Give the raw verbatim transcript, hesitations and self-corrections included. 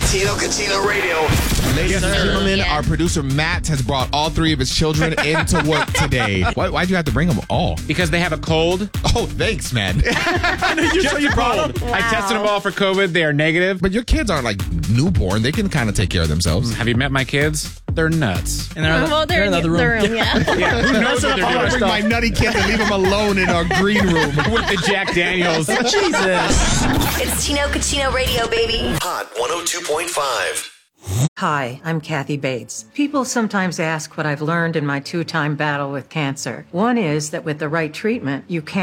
Tino Cucino Radio. Ladies and gentlemen, Yeah. our producer Matt has brought all three of his children into work today. Why, why'd you have to bring them all? Because they have a cold. Oh, thanks, man. Just a cold. I tested them all for COVID. They are negative. But your kids aren't like newborn. They can kind of take care of themselves. Have you met my kids? They're nuts. And they're, Well, they're, they're in the other room. the room, yeah. Yeah, who knows what they're I'm doing? gonna bring my nutty kids and leave them alone in our green room. With the Jack Daniels. Jesus. It's Tino Cucino Radio, baby. Hot one oh two point five. Hi, I'm Kathy Bates. People sometimes ask what I've learned in my two-time battle with cancer. One is that with the right treatment, you can